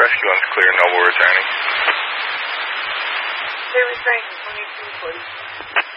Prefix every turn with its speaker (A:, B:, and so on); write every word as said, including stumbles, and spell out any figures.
A: Rescue one's clear, Noble returning.
B: They returning twenty-two, please.